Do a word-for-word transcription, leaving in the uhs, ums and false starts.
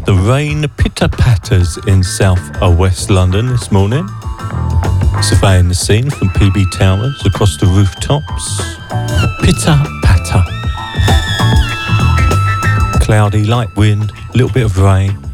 The rain pitter-patters in south or west London this morning. Surveying the scene from P B Towers across the rooftops. Pitter-patter. Cloudy, light wind, a little bit of rain.